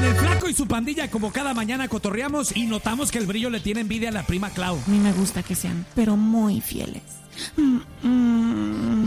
Con el Flaco y su pandilla, como cada mañana cotorreamos y notamos que el Brillo le tiene envidia a la prima Clau. A mí me gusta que sean, pero muy fieles.